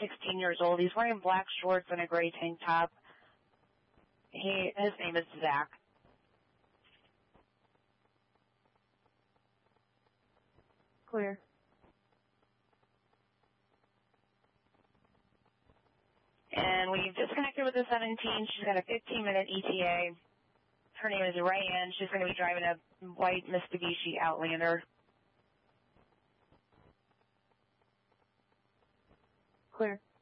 16 years old. He's wearing black shorts and a gray tank top. His name is Zach. Clear. And we've disconnected with the 17. She's got a 15-minute ETA. Her name is Rayanne. She's going to be driving a white Mitsubishi Outlander. Clear.